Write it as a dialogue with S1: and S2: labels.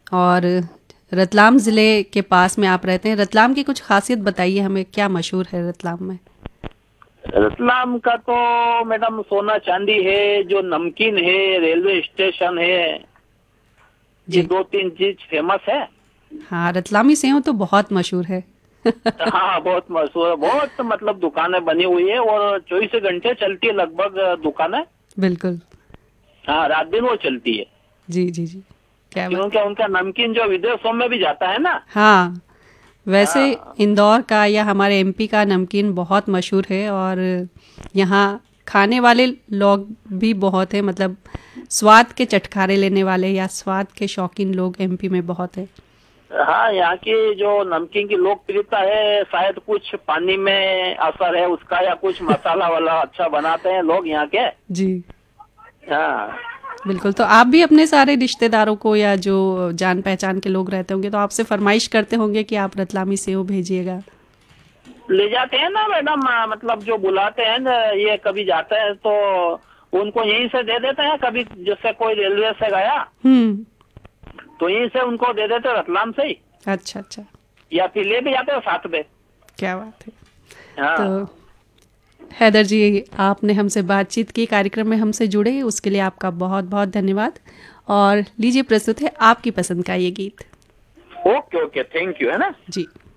S1: और रतलाम ज़िले के पास में आप रहते हैं। रतलाम की कुछ खासियत बताइए हमें, क्या मशहूर है रतलाम में?
S2: रतलाम का तो मैडम सोना चांदी है, जो नमकीन है, रेलवे स्टेशन है, ये
S1: जी।
S2: दो तीन चीज फेमस है।
S1: हाँ, रतलामी सेव तो बहुत मशहूर है।
S2: हाँ बहुत मशहूर है, बहुत मतलब दुकानें बनी हुई है और 24 घंटे चलती है लगभग दुकानें।
S1: बिल्कुल।
S2: हाँ रात दिन वो चलती है।
S1: जी जी जी। क्या बात
S2: क्योंकि
S1: है।
S2: उनका नमकीन जो विदेशों में भी जाता है ना।
S1: हाँ, वैसे
S2: हाँ
S1: इंदौर का या हमारे एमपी का नमकीन बहुत मशहूर है, और यहाँ खाने वाले लोग भी बहुत हैं, मतलब स्वाद के चटखारे लेने वाले या स्वाद के शौकीन लोग एमपी में बहुत हैं।
S2: हाँ, यहाँ की जो नमकीन की लोकप्रियता है शायद कुछ पानी में असर है उसका, या कुछ मसाला वाला अच्छा बनाते हैं लोग यहाँ के।
S1: जी
S2: हाँ
S1: बिल्कुल। तो आप भी अपने सारे रिश्तेदारों को या जो जान पहचान के लोग रहते होंगे तो आपसे फरमाइश करते होंगे कि आप रतलामी सेव भेजिएगा।
S2: ले जाते हैं ना मैडम, मतलब जो बुलाते हैं ना, ये कभी जाते हैं तो उनको यहीं से दे देते हैं। कभी जैसे कोई रेलवे से गया
S1: हम्म।
S2: तो यहीं से उनको दे देते हैं, रतलाम से ही।
S1: अच्छा अच्छा।
S2: या फिर ले भी जाते हैं साथ में।
S1: क्या बात है। तो
S2: हाँ
S1: हैदर जी, आपने हमसे बातचीत की, कार्यक्रम में हमसे जुड़े, उसके लिए आपका बहुत बहुत धन्यवाद। और लीजिए, प्रस्तुत है आपकी पसंद का ये गीत।
S2: ओके ओके, थैंक यू, है ना।
S1: जी।